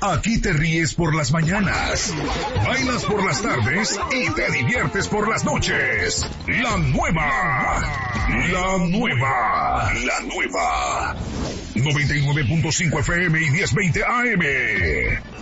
Aquí te ríes por las mañanas, bailas por las tardes y te diviertes por las noches. La nueva 99.5 FM y 1020 AM.